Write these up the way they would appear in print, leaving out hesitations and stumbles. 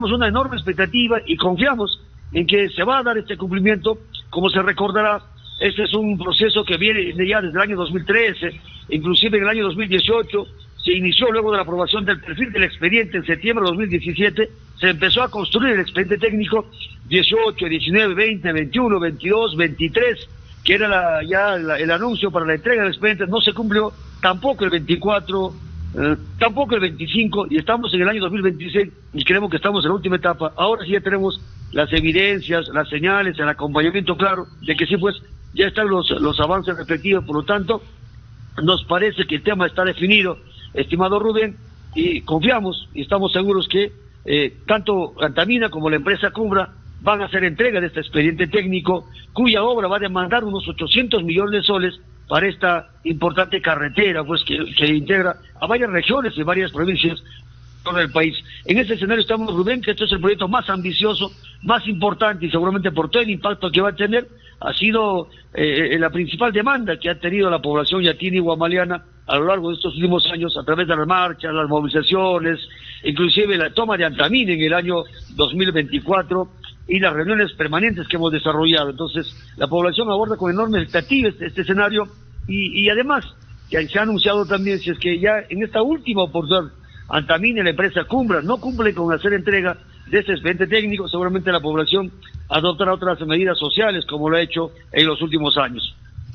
una enorme expectativa y confiamos en que se va a dar este cumplimiento. Como se recordará, este es un proceso que viene ya desde el año 2013, inclusive en el año 2018, se inició luego de la aprobación del perfil del expediente en septiembre de 2017, se empezó a construir el expediente técnico 18, 19, 20, 21, 22, 23, que era el anuncio para la entrega del expediente, no se cumplió, tampoco el 24, tampoco el 25, y estamos en el año 2026 y creemos que estamos en la última etapa. Ahora sí ya tenemos las evidencias, las señales, el acompañamiento claro de que sí, pues ya están los avances respectivos. Por lo tanto, nos parece que el tema está definido, estimado Rubén, y confiamos y estamos seguros que tanto Antamina como la empresa Cumbra van a hacer entrega de este expediente técnico, cuya obra va a demandar unos 800 millones de soles para esta importante carretera, pues que integra a varias regiones y varias provincias del país. En este escenario estamos, Rubén, que este es el proyecto más ambicioso, más importante, y seguramente por todo el impacto que va a tener, ha sido la principal demanda que ha tenido la población yatina y guamaliana a lo largo de estos últimos años, a través de las marchas, las movilizaciones, inclusive la toma de Antamina en el año 2024 y las reuniones permanentes que hemos desarrollado. Entonces, la población aborda con enormes expectativas este escenario y además, que se ha anunciado también, si es que ya en esta última oportunidad Antamina y la empresa Cumbra no cumple con hacer entrega de este expediente técnico, seguramente la población adoptará otras medidas sociales como lo ha hecho en los últimos años.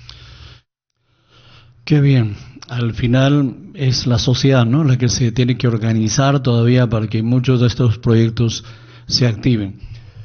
Qué bien. Al final es la sociedad, ¿no?, la que se tiene que organizar todavía para que muchos de estos proyectos se activen.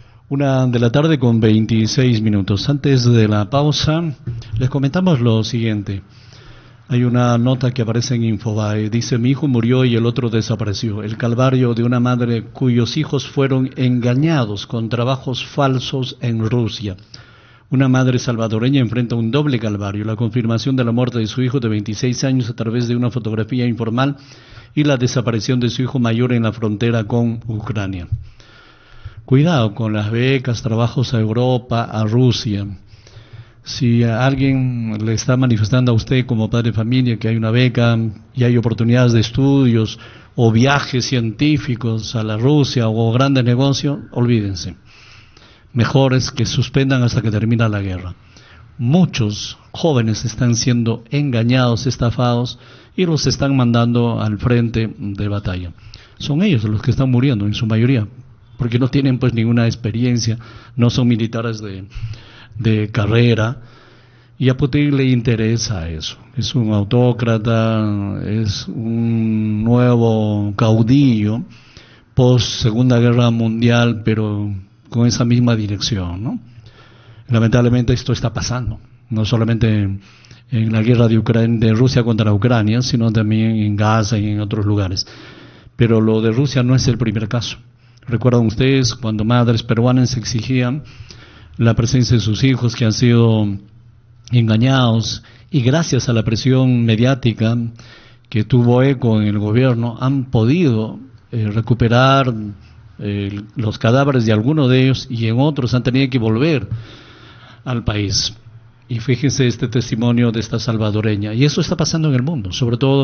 1:26 p.m. Antes de la pausa, les comentamos lo siguiente. Hay una nota que aparece en Infobae. Dice: mi hijo murió y el otro desapareció. El calvario de una madre cuyos hijos fueron engañados con trabajos falsos en Rusia. Una madre salvadoreña enfrenta un doble calvario: la confirmación de la muerte de su hijo de 26 años a través de una fotografía informal y la desaparición de su hijo mayor en la frontera con Ucrania. Cuidado con las becas, trabajos a Europa, a Rusia. Si alguien le está manifestando a usted como padre de familia que hay una beca y hay oportunidades de estudios o viajes científicos a la Rusia o grandes negocios, olvídense. Mejor es que suspendan hasta que termine la guerra. Muchos jóvenes están siendo engañados, estafados, y los están mandando al frente de batalla. Son ellos los que están muriendo en su mayoría, porque no tienen pues ninguna experiencia, no son militares de carrera, y a Putin le interesa eso. Es un autócrata, es un nuevo caudillo post Segunda Guerra Mundial, pero con esa misma dirección, ¿no? Lamentablemente esto está pasando, no solamente en la guerra de Rusia contra Ucrania, sino también en Gaza y en otros lugares. Pero lo de Rusia no es el primer caso. ¿Recuerdan ustedes cuando madres peruanas exigían la presencia de sus hijos que han sido engañados, y gracias a la presión mediática que tuvo eco en el gobierno han podido recuperar los cadáveres de algunos de ellos, y en otros han tenido que volver al país? Y fíjense este testimonio de esta salvadoreña, y eso está pasando en el mundo. Sobre todo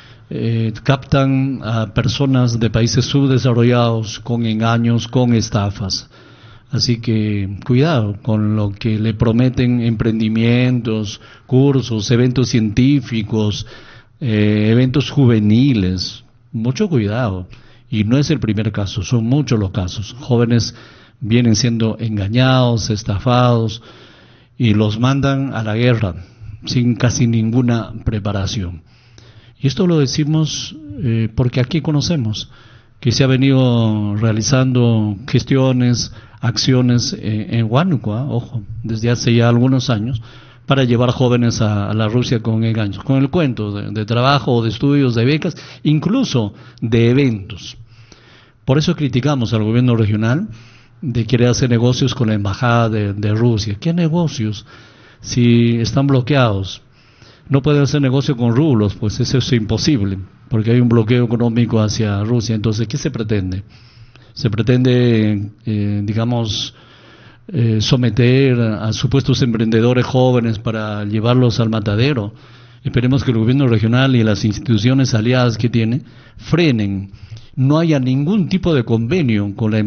captan a personas de países subdesarrollados con engaños, con estafas. Así que cuidado con lo que le prometen: emprendimientos, cursos, eventos científicos, eventos juveniles. Mucho cuidado. Y no es el primer caso, son muchos los casos. Jóvenes vienen siendo engañados, estafados, y los mandan a la guerra sin casi ninguna preparación. Y esto lo decimos porque aquí conocemos que se ha venido realizando gestiones, acciones en Huánuco, ojo, desde hace ya algunos años, para llevar jóvenes a la Rusia con engaños, con el cuento de trabajo, de estudios, de becas, incluso de eventos. Por eso criticamos al gobierno regional de querer hacer negocios con la embajada de Rusia. ¿Qué negocios? Si están bloqueados. No pueden hacer negocio con rublos, pues eso es imposible, porque hay un bloqueo económico hacia Rusia. Entonces, ¿qué se pretende? Se pretende, someter a supuestos emprendedores jóvenes para llevarlos al matadero. Esperemos que el gobierno regional y las instituciones aliadas que tiene frenen, no haya ningún tipo de convenio con la